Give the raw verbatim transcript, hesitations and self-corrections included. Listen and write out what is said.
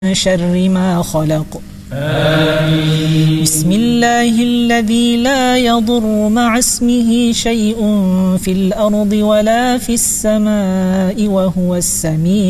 شر ما خلق. آمين. بسم الله الذي لا يضر مع اسمه شيء في الأرض ولا في السماء وهو السميع